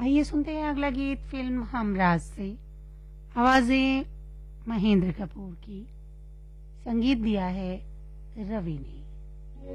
आइए सुनते हैं अगला गीत फिल्म हमराज से। आवाजें महेंद्र कपूर की, संगीत दिया है रवि ने।